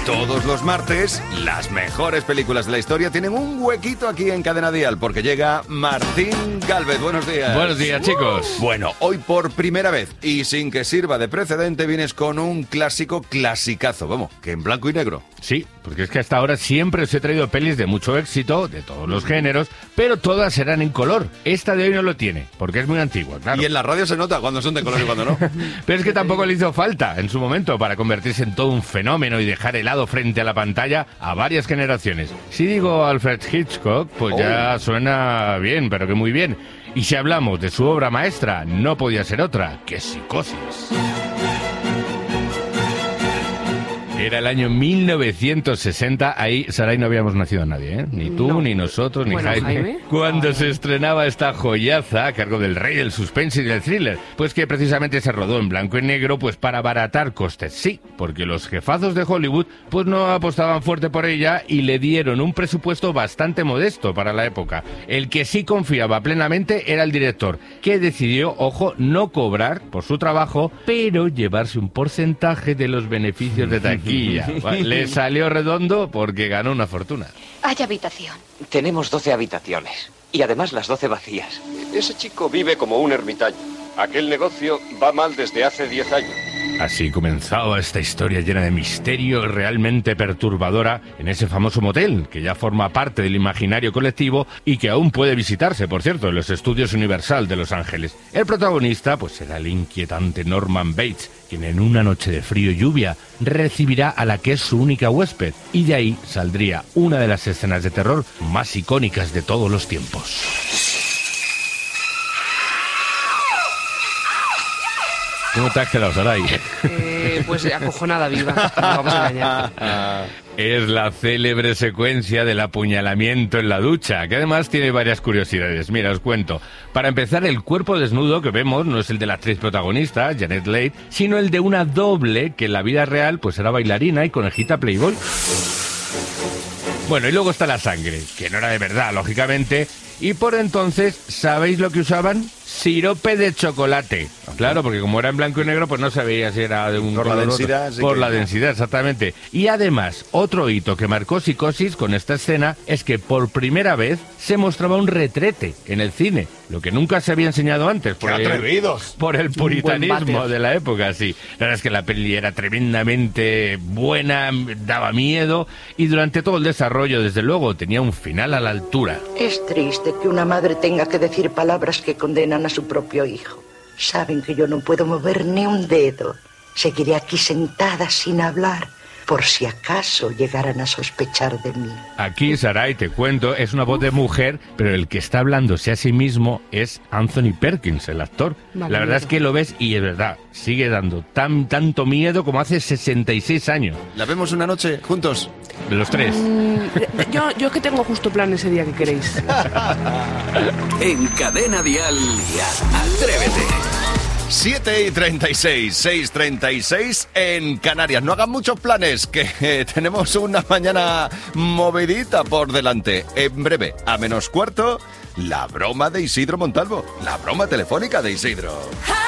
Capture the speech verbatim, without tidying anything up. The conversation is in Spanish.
Todos los martes, las mejores películas de la historia tienen un huequito aquí en Cadena Dial, porque llega Martín Gálvez. Buenos días. Buenos días, chicos. Bueno, hoy por primera vez, y sin que sirva de precedente, vienes con un clásico clasicazo, vamos, que en blanco y negro. Sí, porque es que hasta ahora siempre os he traído pelis de mucho éxito, de todos los géneros, pero todas serán en color. Esta de hoy no lo tiene, porque es muy antigua, claro. Y en la radio se nota cuando son de color y cuando no. Pero es que tampoco le hizo falta en su momento para convertirse en todo un fenómeno y dejar helado frente a la pantalla a varias generaciones. Si digo Alfred Hitchcock, pues oh. ya suena bien, pero que muy bien. Y si hablamos de su obra maestra, no podía ser otra que Psicosis. Era el año mil novecientos sesenta, ahí, Saray, no habíamos nacido nadie, ¿eh? Ni tú, no. ni nosotros, ni bueno, Jaime. Jaime. Cuando ah, se estrenaba esta joyaza a cargo del rey del suspense y del thriller, pues que precisamente se rodó en blanco y negro, pues para abaratar costes. Sí, porque los jefazos de Hollywood, pues no apostaban fuerte por ella y le dieron un presupuesto bastante modesto para la época. El que sí confiaba plenamente era el director, que decidió, ojo, no cobrar por su trabajo, pero llevarse un porcentaje de los beneficios de taquilla. Le salió redondo porque ganó una fortuna. Hay habitación. Tenemos doce habitaciones y además las doce vacías. Ese chico vive como un ermitaño. Aquel negocio va mal desde hace diez años. Así comenzaba esta historia llena de misterio, realmente perturbadora, en ese famoso motel que ya forma parte del imaginario colectivo y que aún puede visitarse, por cierto, en los estudios Universal de Los Ángeles. El protagonista, pues será el inquietante Norman Bates, quien en una noche de frío y lluvia recibirá a la que es su única huésped, y de ahí saldría una de las escenas de terror más icónicas de todos los tiempos. ¿Cómo te has quedado, Saray? Eh, pues acojonada viva, no vamos a engañar. Es la célebre secuencia del apuñalamiento en la ducha, que además tiene varias curiosidades. Mira, os cuento. Para empezar, el cuerpo desnudo que vemos no es el de la actriz protagonista, Janet Leigh, sino el de una doble que en la vida real pues era bailarina y conejita Playboy. Bueno, y luego está la sangre, que no era de verdad, lógicamente. Y por entonces, ¿sabéis lo que usaban? Sirope de chocolate. Claro, porque como era en blanco y negro, pues no se veía si era de un por color la densidad. Otro. Por que... la densidad, exactamente. Y además, otro hito que marcó Psicosis con esta escena es que por primera vez se mostraba un retrete en el cine, lo que nunca se había enseñado antes. Por ¡Qué el, atrevidos! Por el puritanismo de la época, sí. La verdad es que la peli era tremendamente buena, daba miedo, y durante todo el desarrollo, desde luego, tenía un final a la altura. Es triste que una madre tenga que decir palabras que condenan a su propio hijo. Saben que yo no puedo mover ni un dedo. Seguiré aquí sentada sin hablar, por si acaso llegaran a sospechar de mí. Aquí, Saray, te cuento, es una voz de mujer, pero el que está hablándose a sí mismo es Anthony Perkins, el actor. Vale, la verdad es que lo ves y es verdad, sigue dando tan tanto miedo como hace sesenta y seis años. ¿La vemos una noche juntos? De los tres. Mm, yo, yo es que tengo justo plan ese día que queréis. En Cadena Dial, Atrévete. siete y treinta y seis, seis y treinta y seis en Canarias. No hagan muchos planes, que eh, tenemos una mañana movidita por delante. En breve, a menos cuarto, la broma de Isidro Montalvo. La broma telefónica de Isidro.